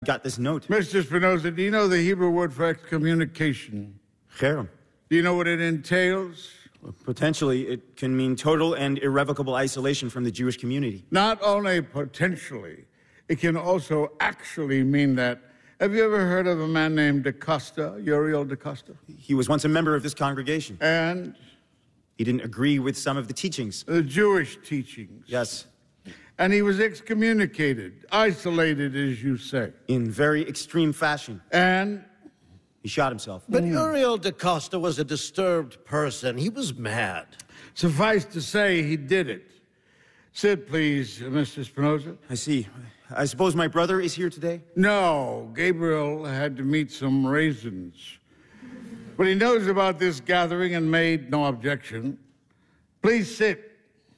got this note. Mr. Spinoza, do you know the Hebrew word for excommunication? Cherem. Do you know what it entails? Potentially, it can mean total and irrevocable isolation from the Jewish community. Not only potentially, it can also actually mean that. Have you ever heard of a man named DaCosta, Uriel DaCosta? He was once a member of this congregation. And? He didn't agree with some of the teachings. The Jewish teachings. Yes. And he was excommunicated, isolated, as you say. In very extreme fashion. And? He shot himself. But Uriel DaCosta was a disturbed person. He was mad. Suffice to say, he did it. Sit, please, Mr. Spinoza. I see. I suppose my brother is here today? No, Gabriel had to meet some raisins. But he knows about this gathering and made no objection. Please sit.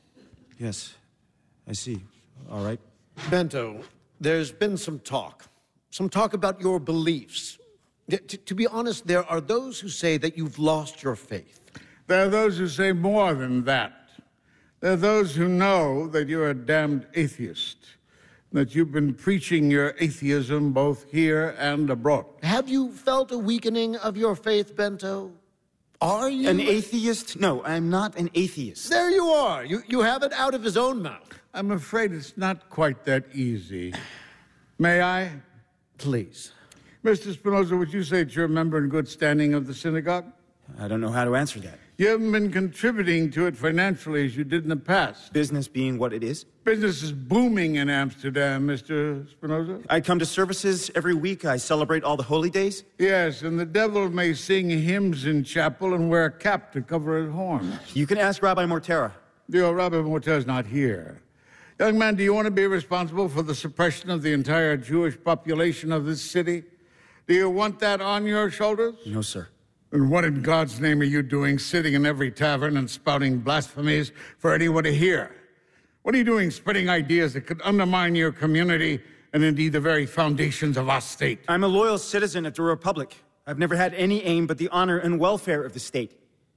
Yes, I see. All right. Bento, there's been some talk about your beliefs. To be honest, there are those who say that you've lost your faith. There are those who say more than that. There are those who know that you're a damned atheist, that you've been preaching your atheism both here and abroad. Have you felt a weakening of your faith, Bento? Are you... An atheist? No, I'm not an atheist. There you are. You have it out of his own mouth. I'm afraid it's not quite that easy. May I? Please. Mr. Spinoza, would you say that you're a member in good standing of the synagogue? I don't know how to answer that. You haven't been contributing to it financially as you did in the past. Business being what it is? Business is booming in Amsterdam, Mr. Spinoza. I come to services every week. I celebrate all the holy days. Yes, and the devil may sing hymns in chapel and wear a cap to cover his horns. You can ask Rabbi Mortera. Rabbi Mortera's not here. Young man, do you want to be responsible for the suppression of the entire Jewish population of this city? Do you want that on your shoulders? No, sir. And what in God's name are you doing, sitting in every tavern and spouting blasphemies for anyone to hear? What are you doing, spreading ideas that could undermine your community and indeed the very foundations of our state? I'm a loyal citizen of the Republic. I've never had any aim but the honor and welfare of the state.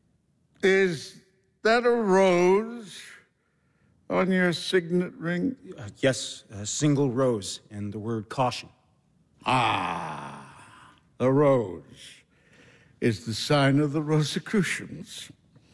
Is that a rose on your signet ring? Yes, a single rose and the word caution. Ah, a rose is the sign of the Rosicrucians,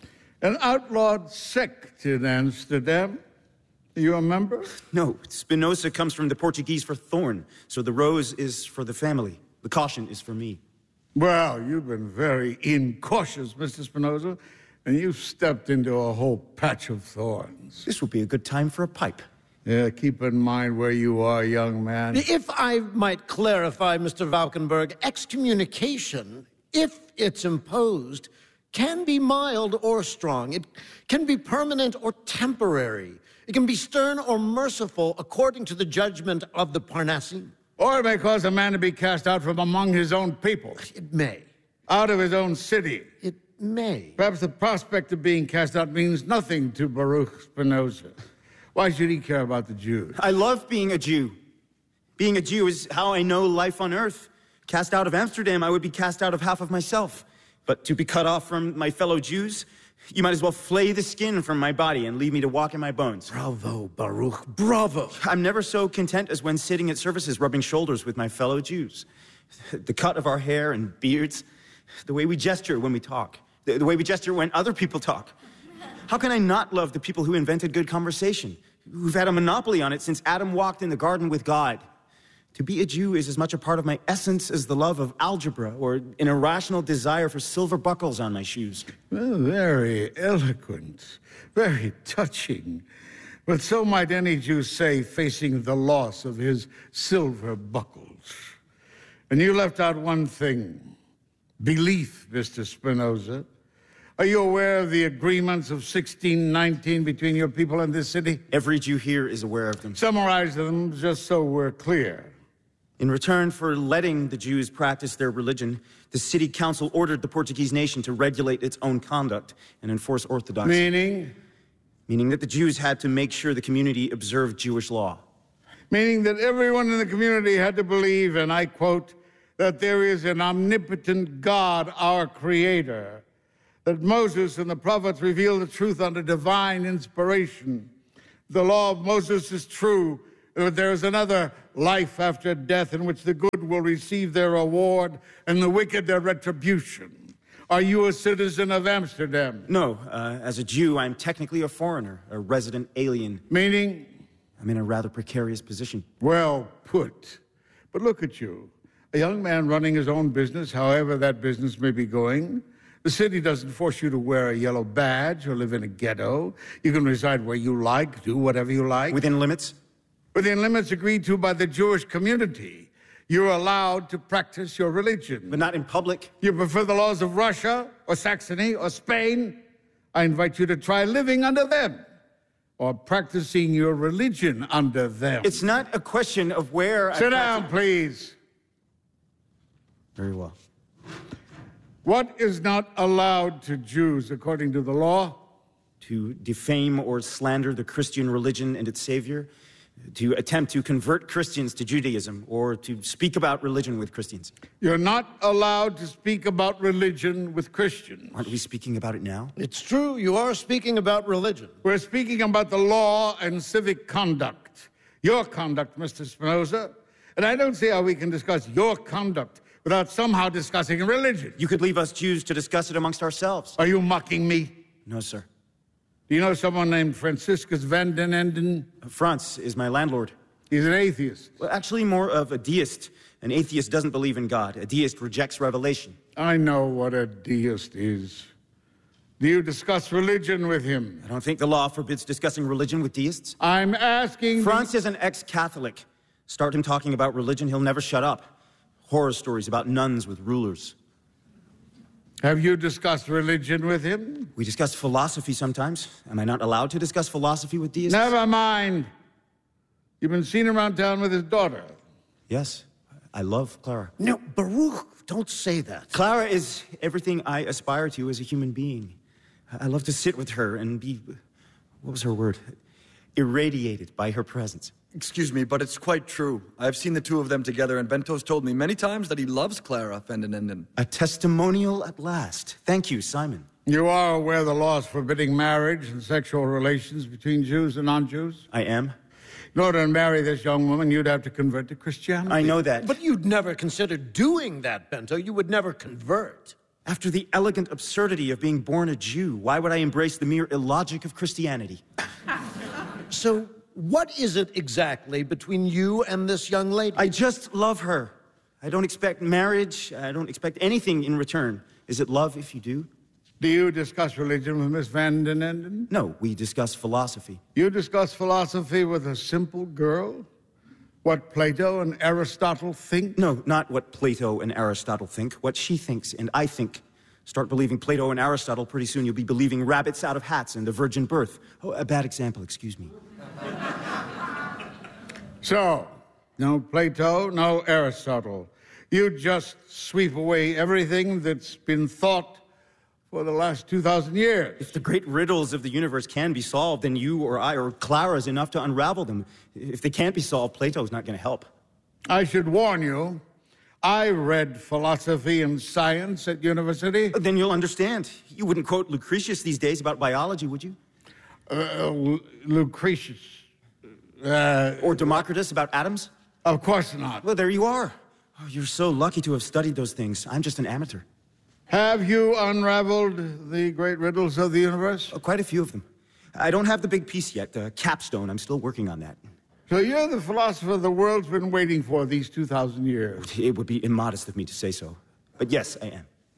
an outlawed sect in Amsterdam. Are you a member? No, Spinoza comes from the Portuguese for thorn, so the rose is for the family. The caution is for me. Well, you've been very incautious, Mr. Spinoza, and you've stepped into a whole patch of thorns. This would be a good time for a pipe. Yeah, keep in mind where you are, young man. If I might clarify, Mr. Valkenburg, excommunication, if it's imposed, can be mild or strong. It can be permanent or temporary. It can be stern or merciful according to the judgment of the Parnassim. Or it may cause a man to be cast out from among his own people. It may. Out of his own city. It may. Perhaps the prospect of being cast out means nothing to Baruch Spinoza. Why should he care about the Jews? I love being a Jew. Being a Jew is how I know life on earth. Cast out of Amsterdam, I would be cast out of half of myself. But to be cut off from my fellow Jews, you might as well flay the skin from my body and leave me to walk in my bones. Bravo, Baruch, bravo. I'm never so content as when sitting at services rubbing shoulders with my fellow Jews. The cut of our hair and beards, the way we gesture when we talk, the way we gesture when other people talk. How can I not love the people who invented good conversation, who've had a monopoly on it since Adam walked in the garden with God? To be a Jew is as much a part of my essence as the love of algebra or an irrational desire for silver buckles on my shoes. Well, very eloquent, very touching. But so might any Jew say facing the loss of his silver buckles. And you left out one thing, belief, Mr. Spinoza. Are you aware of the agreements of 1619 between your people and this city? Every Jew here is aware of them. Summarize them just so we're clear. In return for letting the Jews practice their religion, the city council ordered the Portuguese nation to regulate its own conduct and enforce orthodoxy. Meaning? Meaning that the Jews had to make sure the community observed Jewish law. Meaning that everyone in the community had to believe, and I quote, that there is an omnipotent God, our Creator, that Moses and the prophets reveal the truth under divine inspiration. The law of Moses is true, that there is another life after death in which the good will receive their reward and the wicked their retribution. Are you a citizen of Amsterdam? No, as a Jew, I'm technically a foreigner, a resident alien. Meaning? I'm in a rather precarious position. Well put. But look at you. A young man running his own business, however that business may be going. The city doesn't force you to wear a yellow badge or live in a ghetto. You can reside where you like, do whatever you like. Within limits? Within limits agreed to by the Jewish community. You're allowed to practice your religion. But not in public. You prefer the laws of Russia or Saxony or Spain? I invite you to try living under them or practicing your religion under them. It's not a question of where Sit down, please. Very well. What is not allowed to Jews according to the law? To defame or slander the Christian religion and its savior, to attempt to convert Christians to Judaism, or to speak about religion with Christians. You're not allowed to speak about religion with Christians. Aren't we speaking about it now? It's true, you are speaking about religion. We're speaking about the law and civic conduct. Your conduct, Mr. Spinoza. And I don't see how we can discuss your conduct without somehow discussing religion. You could leave us Jews to discuss it amongst ourselves. Are you mocking me? No, sir. Do you know someone named Franciscus van den Enden? Franz is my landlord. He's an atheist. Well, actually more of a deist. An atheist doesn't believe in God. A deist rejects revelation. I know what a deist is. Do you discuss religion with him? I don't think the law forbids discussing religion with deists. I'm asking... Franz is an ex-Catholic. Start him talking about religion, he'll never shut up. Horror stories about nuns with rulers. Have you discussed religion with him? We discuss philosophy sometimes. Am I not allowed to discuss philosophy with deists? Never mind. You've been seen around town with his daughter. Yes, I love Clara. No, Baruch, don't say that. Clara is everything I aspire to as a human being. I love to sit with her and be, what was her word? Irradiated by her presence. Excuse me, but it's quite true. I've seen the two of them together, and Bento's told me many times that he loves Clara van den Enden. A testimonial at last. Thank you, Simon. You are aware of the laws forbidding marriage and sexual relations between Jews and non-Jews? I am. In order to marry this young woman, you'd have to convert to Christianity. I know that. But you'd never consider doing that, Bento. You would never convert. After the elegant absurdity of being born a Jew, why would I embrace the mere illogic of Christianity? So, what is it exactly between you and this young lady? I just love her. I don't expect marriage. I don't expect anything in return. Is it love if you do? Do you discuss religion with Miss van den Enden? No, we discuss philosophy. You discuss philosophy with a simple girl? What Plato and Aristotle think? No, not what Plato and Aristotle think. What she thinks and I think. Start believing Plato and Aristotle, pretty soon you'll be believing rabbits out of hats and the virgin birth. Oh, a bad example, excuse me. So, no Plato, no Aristotle. You just sweep away everything that's been thought for the last 2,000 years. If the great riddles of the universe can be solved, then you or I or Clara is enough to unravel them. If they can't be solved, Plato's not going to help. I should warn you, I read philosophy and science at university. Then you'll understand. You wouldn't quote Lucretius these days about biology, would you? Lucretius. Or Democritus about atoms? Of course not. Well, there you are. Oh, you're so lucky to have studied those things. I'm just an amateur. Have you unraveled the great riddles of the universe? Oh, quite a few of them. I don't have the big piece yet, the capstone. I'm still working on that. So you're the philosopher the world's been waiting for these 2,000 years. It would be immodest of me to say so. But yes, I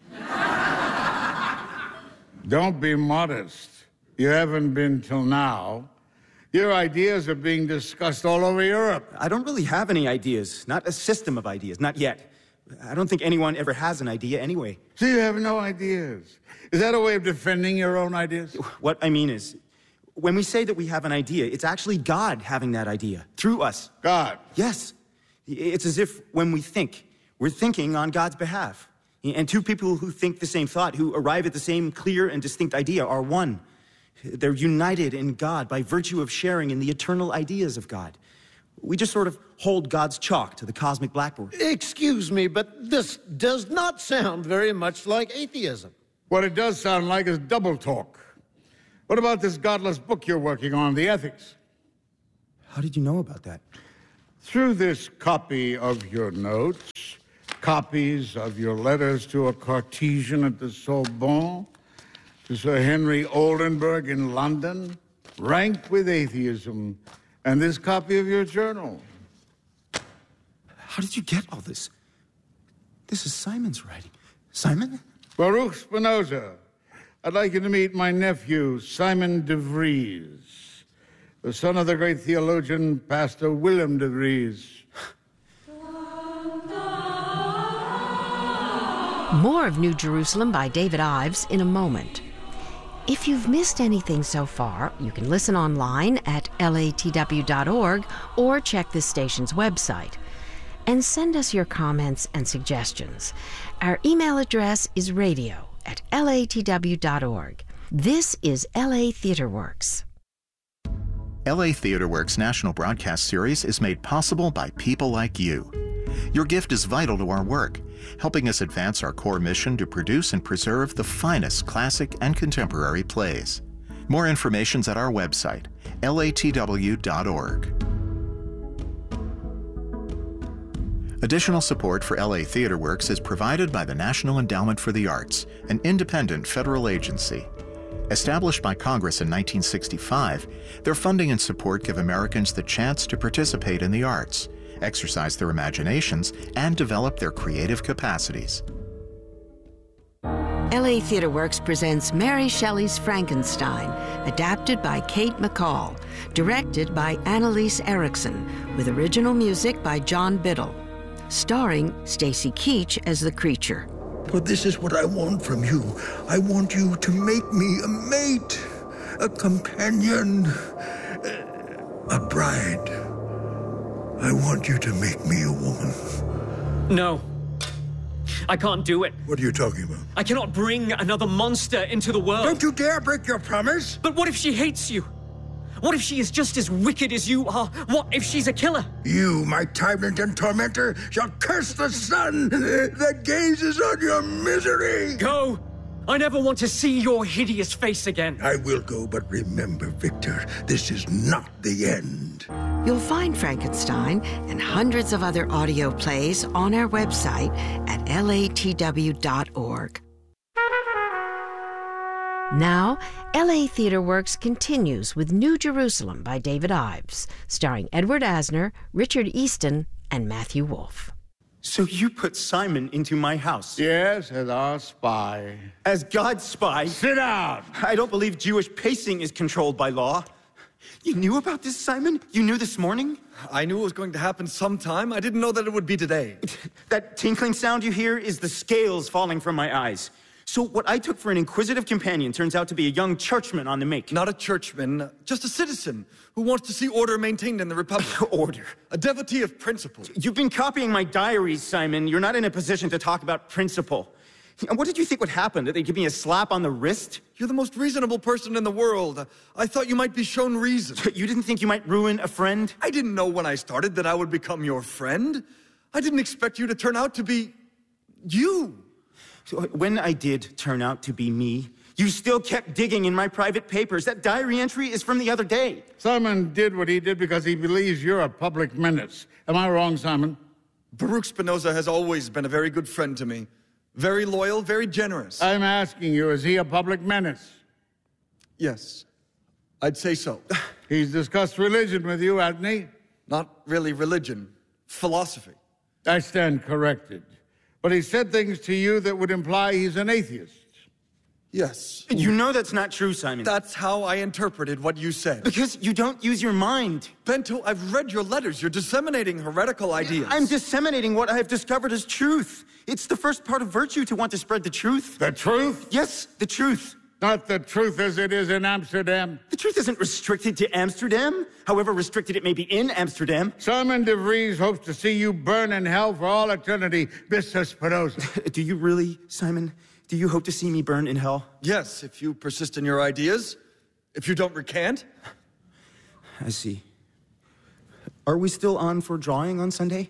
am. Don't be modest. You haven't been till now. Your ideas are being discussed all over Europe. I don't really have any ideas. Not a system of ideas. Not yet. I don't think anyone ever has an idea anyway. So you have no ideas. Is that a way of defending your own ideas? What I mean is, when we say that we have an idea, it's actually God having that idea, through us. God. Yes. It's as if when we think, we're thinking on God's behalf. And two people who think the same thought, who arrive at the same clear and distinct idea, are one. They're united in God by virtue of sharing in the eternal ideas of God. We just sort of hold God's chalk to the cosmic blackboard. Excuse me, but this does not sound very much like atheism. What it does sound like is double talk. What about this godless book you're working on, The Ethics? How did you know about that? Through this copy of your notes, copies of your letters to a Cartesian at the Sorbonne, to Sir Henry Oldenburg in London, rank with atheism, and this copy of your journal. How did you get all this? This is Simon's writing. Simon? Baruch Spinoza, I'd like you to meet my nephew, Simon de Vries, the son of the great theologian, Pastor Willem de Vries. More of New Jerusalem by David Ives in a moment. If you've missed anything so far, you can listen online at latw.org or check this station's website. And send us your comments and suggestions. Our email address is radio@latw.org. This is LA Theatre Works. LA Theatre Works National Broadcast Series is made possible by people like you. Your gift is vital to our work, helping us advance our core mission to produce and preserve the finest classic and contemporary plays. More information's at our website, latw.org. Additional support for LA Theatre Works is provided by the National Endowment for the Arts, an independent federal agency. Established by Congress in 1965, their funding and support give Americans the chance to participate in the arts, exercise their imaginations, and develop their creative capacities. LA Theatre Works presents Mary Shelley's Frankenstein, adapted by Kate McCall, directed by Annalise Erickson, with original music by John Biddle. Starring Stacy Keach as the creature. But this is what I want from you. I want you to make me a mate, a companion, a bride. I want you to make me a woman. No. I can't do it. What are you talking about? I cannot bring another monster into the world. Don't you dare break your promise! But what if she hates you? What if she is just as wicked as you are? What if she's a killer? You, my tyrant and tormentor, shall curse the sun that gazes on your misery! Go! I never want to see your hideous face again. I will go, but remember, Victor, this is not the end. You'll find Frankenstein and hundreds of other audio plays on our website at latw.org. Now, LA Theatre Works continues with New Jerusalem by David Ives, starring Edward Asner, Richard Easton, and Matthew Wolfe. So you put Simon into my house? Yes, as our spy. As God's spy? Sit down! I don't believe Jewish pacing is controlled by law. You knew about this, Simon? You knew this morning? I knew it was going to happen sometime. I didn't know that it would be today. That tinkling sound you hear is the scales falling from my eyes. So what I took for an inquisitive companion turns out to be a young churchman on the make. Not a churchman, just a citizen who wants to see order maintained in the Republic. Order? A devotee of principle. You've been copying my diaries, Simon. You're not in a position to talk about principle. And what did you think would happen? That they'd give me a slap on the wrist? You're the most reasonable person in the world. I thought you might be shown reason. You didn't think you might ruin a friend? I didn't know when I started that I would become your friend. I didn't expect you to turn out to be you. So when I did turn out to be me, you still kept digging in my private papers. That diary entry is from the other day. Simon did what he did because he believes you're a public menace. Am I wrong, Simon? Baruch Spinoza has always been a very good friend to me. Very loyal, very generous. I'm asking you, is he a public menace? Yes, I'd say so. He's discussed religion with you, hasn't he? Not really religion, philosophy. I stand corrected. But he said things to you that would imply he's an atheist. Yes. You know that's not true, Simon. That's how I interpreted what you said. Because you don't use your mind. Bento, I've read your letters. You're disseminating heretical ideas. I'm disseminating what I have discovered as truth. It's the first part of virtue to want to spread the truth. The truth? Yes, the truth. Not the truth as it is in Amsterdam. The truth isn't restricted to Amsterdam, however restricted it may be in Amsterdam. Simon de Vries hopes to see you burn in hell for all eternity, Mr. Spinoza. Do you really, Simon? Do you hope to see me burn in hell? Yes, if you persist in your ideas. If you don't recant. I see. Are we still on for drawing on Sunday?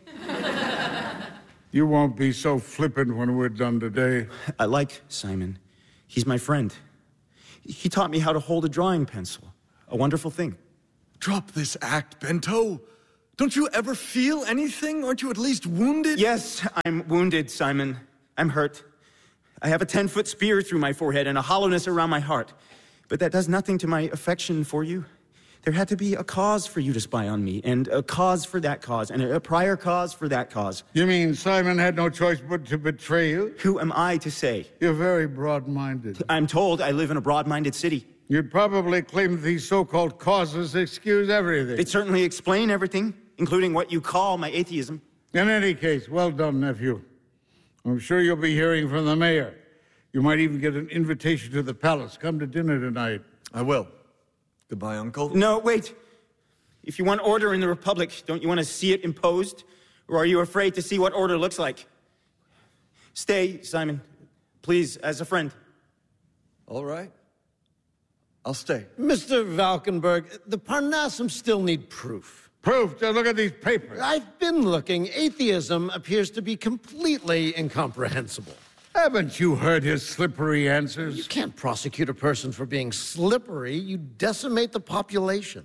You won't be so flippant when we're done today. I like Simon. He's my friend. He taught me how to hold a drawing pencil. A wonderful thing. Drop this act, Bento. Don't you ever feel anything? Aren't you at least wounded? Yes, I'm wounded, Simon. I'm hurt. I have a 10-foot spear through my forehead and a hollowness around my heart. But that does nothing to my affection for you. There had to be a cause for you to spy on me, and a cause for that cause, and a prior cause for that cause. You mean Simon had no choice but to betray you? Who am I to say? You're very broad-minded. I'm told I live in a broad-minded city. You'd probably claim that these so-called causes excuse everything. They certainly explain everything, including what you call my atheism. In any case, well done, nephew. I'm sure you'll be hearing from the mayor. You might even get an invitation to the palace. Come to dinner tonight. I will. Goodbye, Uncle. No, wait. If you want order in the Republic, don't you want to see it imposed? Or are you afraid to see what order looks like? Stay, Simon. Please, as a friend. All right. I'll stay. Mr. Valkenburg, the Parnassum still need proof. Proof? Just look at these papers. I've been looking. Atheism appears to be completely incomprehensible. Haven't you heard his slippery answers? You can't prosecute a person for being slippery. You decimate the population.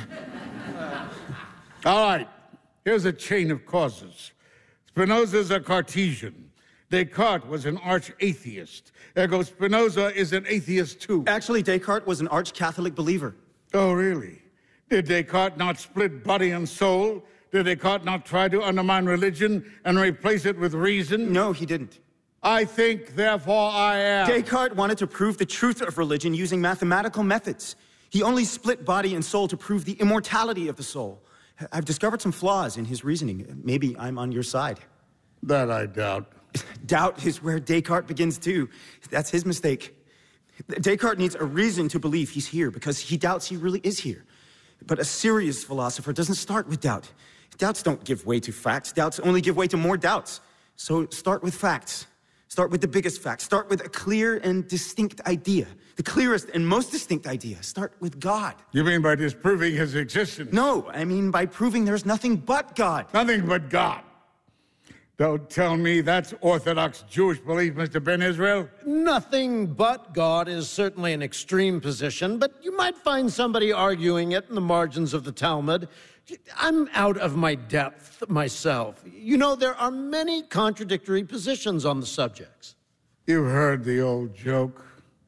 All right. Here's a chain of causes. Spinoza's a Cartesian. Descartes was an arch-atheist. Ergo Spinoza is an atheist too. Actually, Descartes was an arch-Catholic believer. Oh, really? Did Descartes not split body and soul? Did Descartes not try to undermine religion and replace it with reason? No, he didn't. I think, therefore I am. Descartes wanted to prove the truth of religion using mathematical methods. He only split body and soul to prove the immortality of the soul. I've discovered some flaws in his reasoning. Maybe I'm on your side. That I doubt. Doubt is where Descartes begins too. That's his mistake. Descartes needs a reason to believe he's here because he doubts he really is here. But a serious philosopher doesn't start with doubt. Doubts don't give way to facts. Doubts only give way to more doubts. So start with facts. Start with the biggest fact. Start with a clear and distinct idea. The clearest and most distinct idea. Start with God. You mean by disproving his existence? No, I mean by proving there's nothing but God. Nothing but God. Don't tell me that's Orthodox Jewish belief, Mr. Ben Israel. Nothing but God is certainly an extreme position, but you might find somebody arguing it in the margins of the Talmud. I'm out of my depth myself. You know, there are many contradictory positions on the subjects. You've heard the old joke.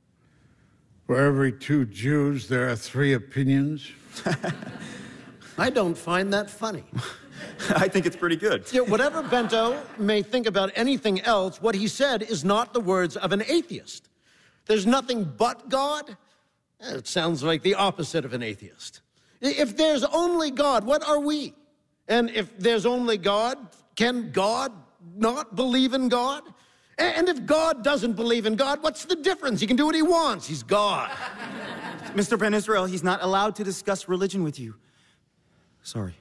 For every 2 Jews, there are 3 opinions. I don't find that funny. I think it's pretty good. Yeah, whatever Bento may think about anything else, what he said is not the words of an atheist. There's nothing but God? It sounds like the opposite of an atheist. If there's only God, what are we? And if there's only God, can God not believe in God? And if God doesn't believe in God, what's the difference? He can do what he wants. He's God. Mr. Ben Israel, he's not allowed to discuss religion with you. Sorry.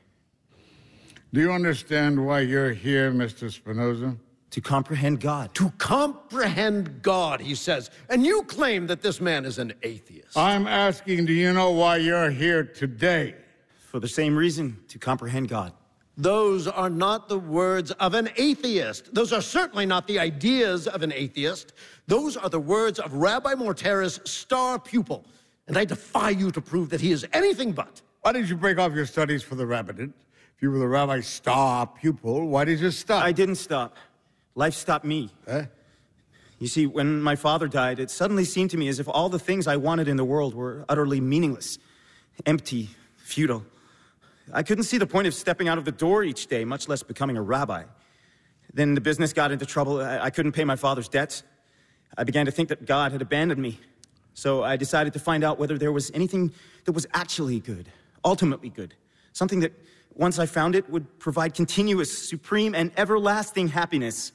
Do you understand why you're here, Mr. Spinoza? To comprehend God. To comprehend God, he says. And you claim that this man is an atheist. I'm asking, do you know why you're here today? For the same reason, to comprehend God. Those are not the words of an atheist. Those are certainly not the ideas of an atheist. Those are the words of Rabbi Mortera's star pupil. And I defy you to prove that he is anything but. Why did you break off your studies for the rabbinate? If you were the rabbi's star pupil, why did you stop? I didn't stop. Life stopped me. You see, when my father died, it suddenly seemed to me as if all the things I wanted in the world were utterly meaningless, empty, futile. I couldn't see the point of stepping out of the door each day, much less becoming a rabbi. Then the business got into trouble. I couldn't pay my father's debts. I began to think that God had abandoned me. So I decided to find out whether there was anything that was actually good, ultimately good. Something that, once I found it, would provide continuous, supreme, and everlasting happiness.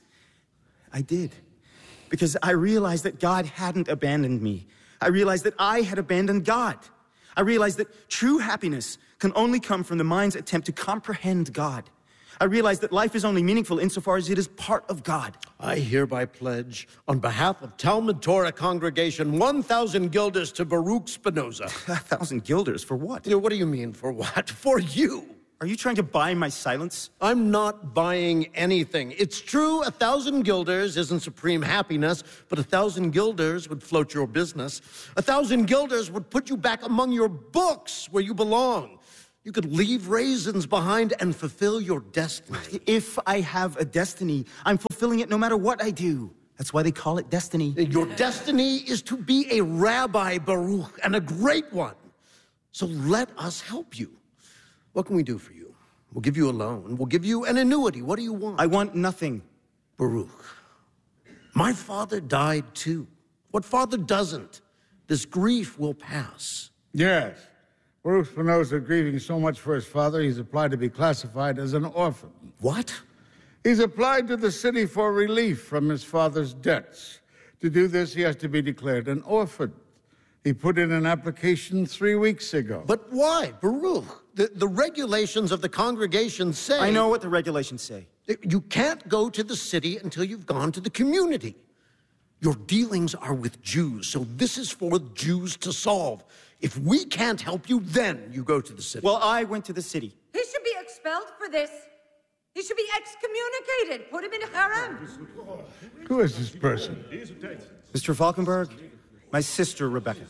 I did. Because I realized that God hadn't abandoned me. I realized that I had abandoned God. I realized that true happiness can only come from the mind's attempt to comprehend God. I realized that life is only meaningful insofar as it is part of God. I hereby pledge, on behalf of Talmud Torah congregation, 1,000 guilders to Baruch Spinoza. 1,000 guilders for what? What do you mean, for what? For you. Are you trying to buy my silence? I'm not buying anything. It's true, 1,000 guilders isn't supreme happiness, but 1,000 guilders would float your business. 1,000 guilders would put you back among your books where you belong. You could leave raisins behind and fulfill your destiny. If I have a destiny, I'm fulfilling it no matter what I do. That's why they call it destiny. Your destiny is to be a rabbi, Baruch, and a great one. So let us help you. What can we do for you? We'll give you a loan. We'll give you an annuity. What do you want? I want nothing. Baruch, my father died too. What father doesn't? This grief will pass. Yes. Baruch Spinoza grieving so much for his father, he's applied to be classified as an orphan. What? He's applied to the city for relief from his father's debts. To do this, he has to be declared an orphan. He put in an application 3 weeks ago. But why, Baruch? The regulations of the congregation say... I know what the regulations say. You can't go to the city until you've gone to the community. Your dealings are with Jews, so this is for Jews to solve. If we can't help you, then you go to the city. Well, I went to the city. He should be expelled for this. He should be excommunicated. Put him in a harem. Who is this person? Mr. Valkenburg, my sister, Rebecca.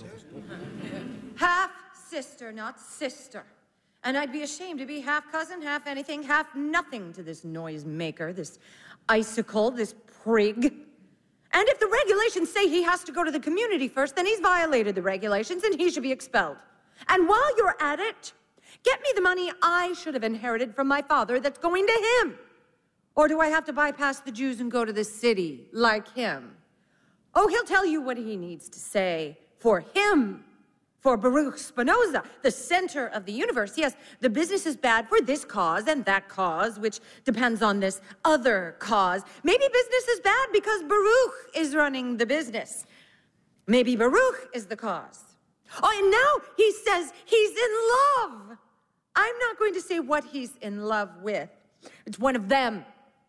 Half-sister, not sister. And I'd be ashamed to be half cousin, half anything, half nothing to this noisemaker, this icicle, this prig. And if the regulations say he has to go to the community first, then he's violated the regulations and he should be expelled. And while you're at it, get me the money I should have inherited from my father that's going to him. Or do I have to bypass the Jews and go to the city like him? Oh, he'll tell you what he needs to say for him. For Baruch Spinoza, the center of the universe. Yes, the business is bad for this cause and that cause, which depends on this other cause. Maybe business is bad because Baruch is running the business. Maybe Baruch is the cause. Oh, and now he says he's in love. I'm not going to say what he's in love with. It's one of them.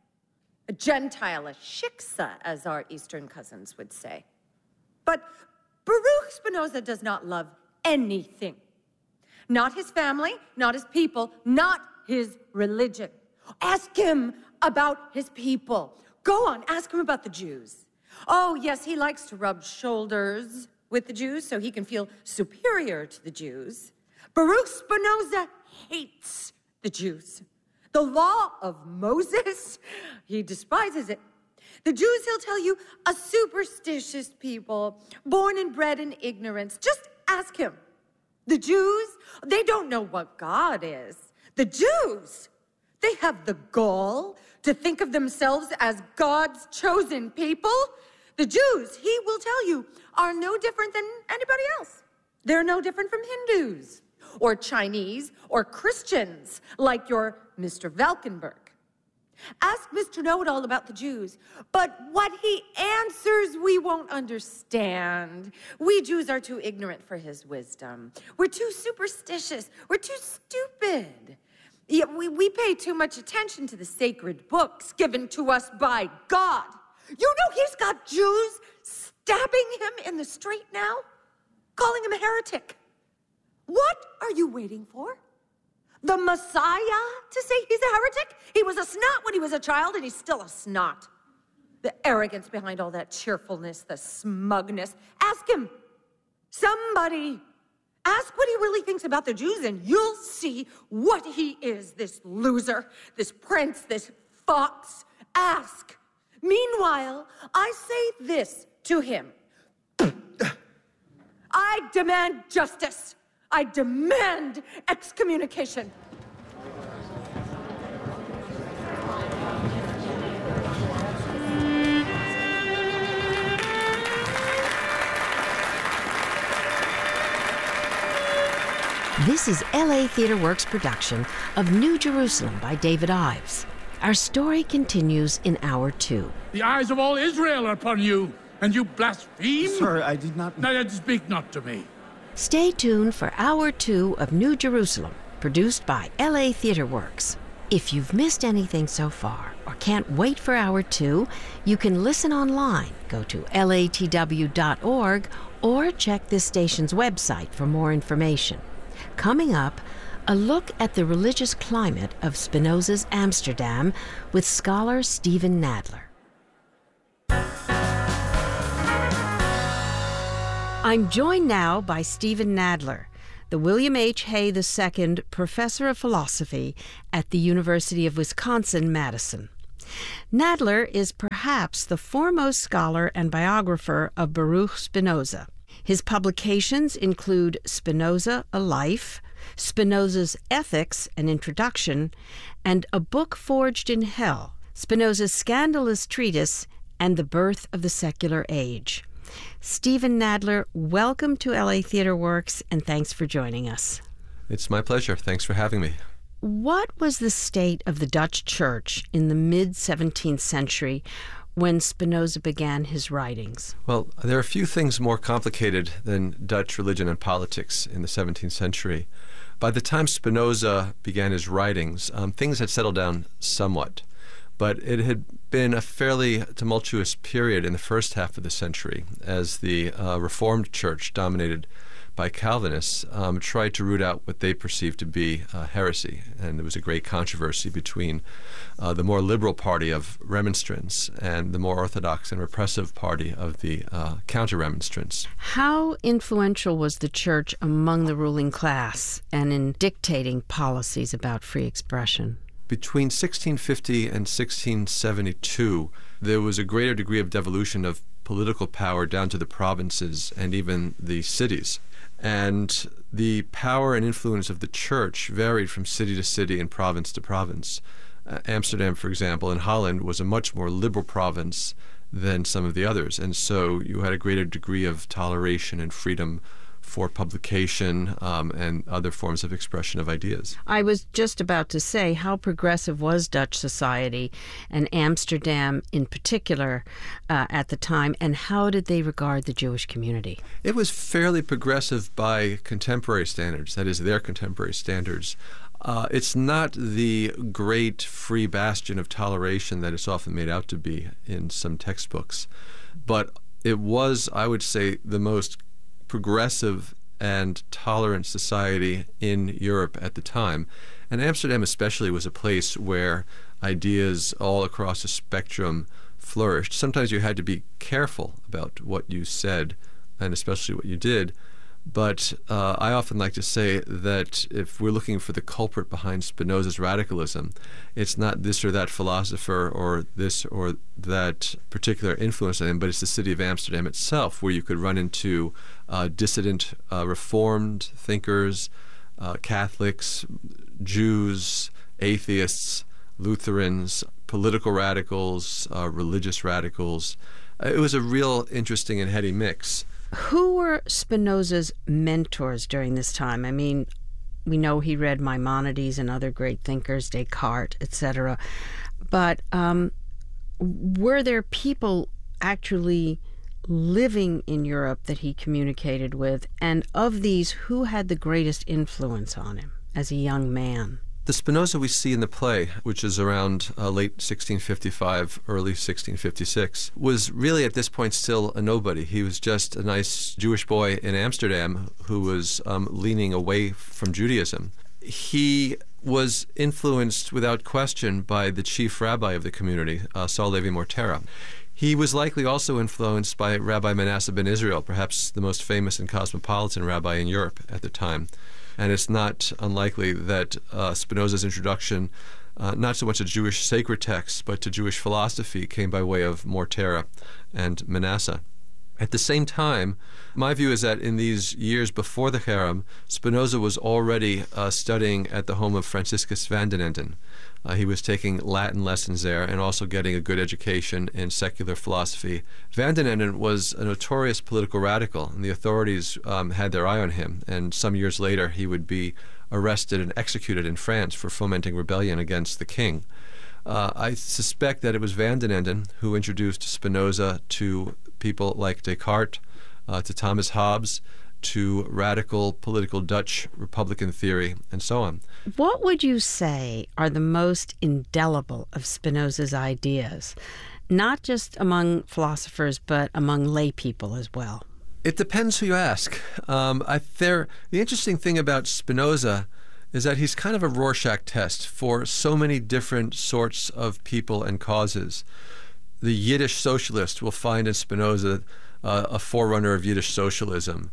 A Gentile, a shiksa, as our Eastern cousins would say. But Baruch Spinoza does not love anything. Not his family, not his people, not his religion. Ask him about his people. Go on, ask him about the Jews. Oh, yes, he likes to rub shoulders with the Jews so he can feel superior to the Jews. Baruch Spinoza hates the Jews. The law of Moses, he despises it. The Jews, he'll tell you, a superstitious people, born and bred in ignorance. Just ask him. The Jews, they don't know what God is. The Jews, they have the gall to think of themselves as God's chosen people. The Jews, he will tell you, are no different than anybody else. They're no different from Hindus or Chinese or Christians like your Mr. Valkenburg. Ask Mr. Know-It-All about the Jews, but what he answers we won't understand. We Jews are too ignorant for his wisdom. We're too superstitious. We're too stupid. Yet we pay too much attention to the sacred books given to us by God. You know he's got Jews stabbing him in the street now, calling him a heretic. What are you waiting for? The Messiah to say he's a heretic? He was a snot when he was a child, and he's still a snot. The arrogance behind all that cheerfulness, the smugness. Ask him. Somebody. Ask what he really thinks about the Jews, and you'll see what he is, this loser, this prince, this fox. Ask. Meanwhile, I say this to him. I demand justice. I demand excommunication. This is LA Theater Works' production of New Jerusalem by David Ives. Our story continues in Hour 2. The eyes of all Israel are upon you, and you blaspheme? Sir, I did not... Now speak not to me. Stay tuned for Hour 2 of New Jerusalem, produced by LA Theater Works. If you've missed anything so far or can't wait for Hour 2, you can listen online. Go to latw.org or check this station's website for more information. Coming up, a look at the religious climate of Spinoza's Amsterdam with scholar Stephen Nadler. I'm joined now by Stephen Nadler, the William H. Hay II Professor of Philosophy at the University of Wisconsin-Madison. Nadler is perhaps the foremost scholar and biographer of Baruch Spinoza. His publications include Spinoza, A Life, Spinoza's Ethics, An Introduction, and A Book Forged in Hell, Spinoza's Scandalous Treatise, and The Birth of the Secular Age. Stephen Nadler, welcome to LA Theatre Works, and thanks for joining us. It's my pleasure. Thanks for having me. What was the state of the Dutch Church in the mid-17th century when Spinoza began his writings? Well, there are a few things more complicated than Dutch religion and politics in the 17th century. By the time Spinoza began his writings, things had settled down somewhat. But it had been a fairly tumultuous period in the first half of the century as the Reformed Church, dominated by Calvinists, tried to root out what they perceived to be heresy. And there was a great controversy between the more liberal party of Remonstrants and the more orthodox and repressive party of the counter-Remonstrants. How influential was the church among the ruling class and in dictating policies about free expression? Between 1650 and 1672, there was a greater degree of devolution of political power down to the provinces and even the cities. And the power and influence of the church varied from city to city and province to province. Amsterdam, for example, in Holland, was a much more liberal province than some of the others. And so you had a greater degree of toleration and freedom for publication and other forms of expression of ideas. I was just about to say, how progressive was Dutch society, and Amsterdam in particular, at the time, and how did they regard the Jewish community? It was fairly progressive by contemporary standards, that is, their contemporary standards. It's not the great free bastion of toleration that it's often made out to be in some textbooks, but it was, I would say, the most progressive and tolerant society in Europe at the time. And Amsterdam especially was a place where ideas all across the spectrum flourished. Sometimes you had to be careful about what you said and especially what you did. But I often like to say that if we're looking for the culprit behind Spinoza's radicalism, it's not this or that philosopher or this or that particular influence on him, but it's the city of Amsterdam itself, where you could run into dissident Reformed thinkers, Catholics, Jews, atheists, Lutherans, political radicals, religious radicals. It was a real interesting and heady mix. Who were Spinoza's mentors during this time? I mean, we know he read Maimonides and other great thinkers, Descartes, etc. But were there people actually living in Europe that he communicated with? And of these, who had the greatest influence on him as a young man? The Spinoza we see in the play, which is around late 1655, early 1656, was really at this point still a nobody. He was just a nice Jewish boy in Amsterdam who was leaning away from Judaism. He was influenced without question by the chief rabbi of the community, Saul Levi Mortera. He was likely also influenced by Rabbi Manasseh ben Israel, perhaps the most famous and cosmopolitan rabbi in Europe at the time. And it's not unlikely that Spinoza's introduction, not so much to Jewish sacred texts, but to Jewish philosophy, came by way of Mortera and Manasseh. At the same time, my view is that in these years before the Cherem, Spinoza was already studying at the home of Franciscus van den Enden. He was taking Latin lessons there and also getting a good education in secular philosophy. Van den Enden was a notorious political radical, and the authorities had their eye on him. And some years later, he would be arrested and executed in France for fomenting rebellion against the king. I suspect that it was Van den Enden who introduced Spinoza to people like Descartes, to Thomas Hobbes, to radical political Dutch Republican theory, and so on. What would you say are the most indelible of Spinoza's ideas, not just among philosophers, but among lay people as well? It depends who you ask. The interesting thing about Spinoza is that he's kind of a Rorschach test for so many different sorts of people and causes. The Yiddish socialist will find in Spinoza a forerunner of Yiddish socialism.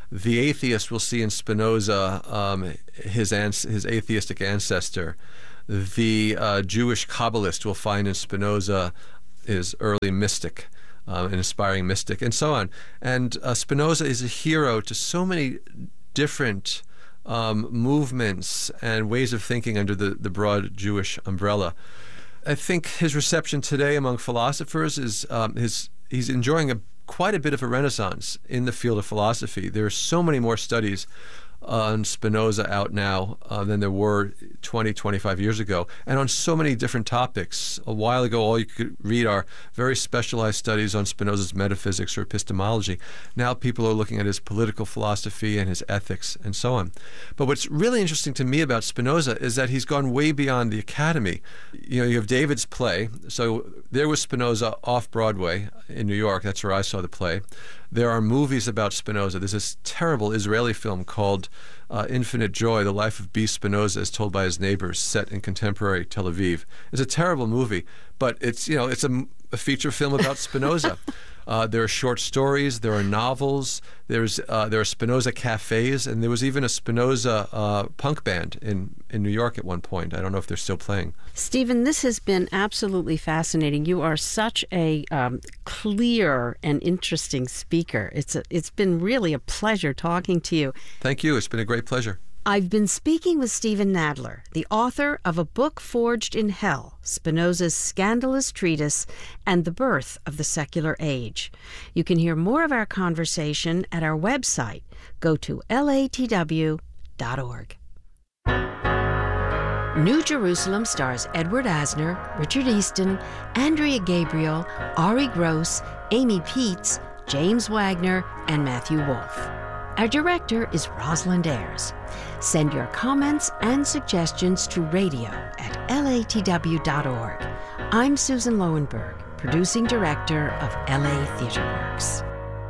The atheist will see in Spinoza his atheistic ancestor. The Jewish Kabbalist will find in Spinoza his early mystic, an inspiring mystic, and so on. And Spinoza is a hero to so many different movements and ways of thinking under the broad Jewish umbrella. I think his reception today among philosophers is he's enjoying quite a bit of a renaissance in the field of philosophy. There are so many more studies on Spinoza out now than there were 20, 25 years ago, and on so many different topics. A while ago, all you could read are very specialized studies on Spinoza's metaphysics or epistemology. Now people are looking at his political philosophy and his ethics and so on. But what's really interesting to me about Spinoza is that he's gone way beyond the academy. You know, you have David's play. So there was Spinoza off Broadway in New York. That's where I saw the play. There are movies about Spinoza. There's this terrible Israeli film called Infinite Joy, The Life of B. Spinoza as Told by His Neighbors, set in contemporary Tel Aviv. It's a terrible movie, but it's a feature film about Spinoza. There are short stories, there are novels, there are Spinoza cafes, and there was even a Spinoza punk band in New York at one point. I don't know if they're still playing. Stephen, this has been absolutely fascinating. You are such a clear and interesting speaker. It's been really a pleasure talking to you. Thank you. It's been a great pleasure. I've been speaking with Stephen Nadler, the author of A Book Forged in Hell, Spinoza's Scandalous Treatise and the Birth of the Secular Age. You can hear more of our conversation at our website. Go to latw.org. New Jerusalem stars Edward Asner, Richard Easton, Andrea Gabriel, Ari Gross, Amy Peets, James Wagner, and Matthew Wolfe. Our director is Rosalind Ayers. Send your comments and suggestions to radio@latw.org. I'm Susan Lowenberg, producing director of LA Theatre Works.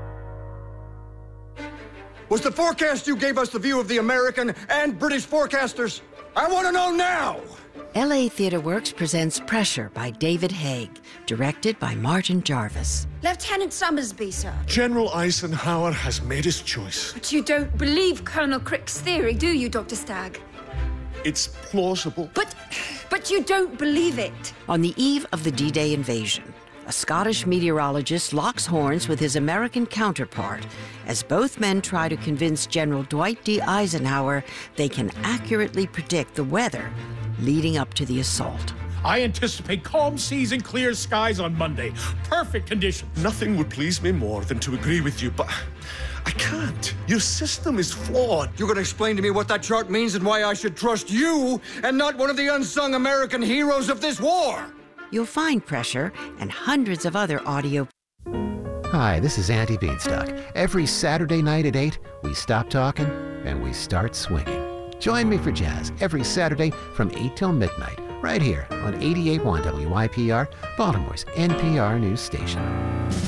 Was the forecast you gave us the view of the American and British forecasters? I want to know now! LA Theatre Works presents Pressure by David Haig, directed by Martin Jarvis. Lieutenant Summersby, sir. General Eisenhower has made his choice. But you don't believe Colonel Crick's theory, do you, Dr. Stagg? It's plausible. But you don't believe it. On the eve of the D-Day invasion, a Scottish meteorologist locks horns with his American counterpart as both men try to convince General Dwight D. Eisenhower they can accurately predict the weather leading up to the assault. I anticipate calm seas and clear skies on Monday. Perfect conditions. Nothing would please me more than to agree with you, but I can't. Your system is flawed. You're going to explain to me what that chart means and why I should trust you and not one of the unsung American heroes of this war? You'll find Pressure and hundreds of other audio. Hi, this is Andy Beanstalk. Every Saturday night at 8, we stop talking and we start swinging. Join me for jazz every Saturday from 8 till midnight, right here on 88.1 WYPR, Baltimore's NPR news station.